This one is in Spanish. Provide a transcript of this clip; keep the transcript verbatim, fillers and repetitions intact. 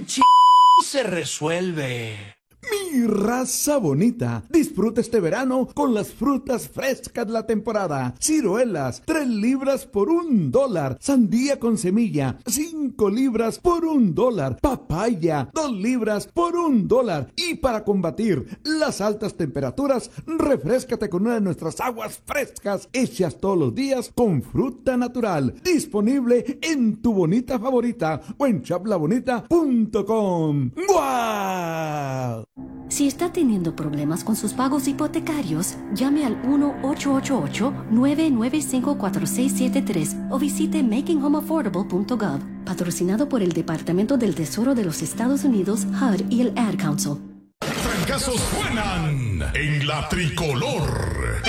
ch... se resuelve. Mi raza bonita, disfruta este verano con las frutas frescas de la temporada. Ciruelas, tres libras por un dólar. Sandía con semilla, cinco libras por un dólar. Papaya, dos libras por un dólar. Y para combatir las altas temperaturas, refréscate con una de nuestras aguas frescas hechas todos los días con fruta natural. Disponible en tu bonita favorita o en chapla bonita punto com. ¡Guau! Si está teniendo problemas con sus pagos hipotecarios, llame al uno ocho ocho ocho, nueve nueve cinco, cuatro seis siete tres o visite making home affordable punto gov, patrocinado por el Departamento del Tesoro de los Estados Unidos, H U D y el Ad Council. Trancazos suenan en la tricolor.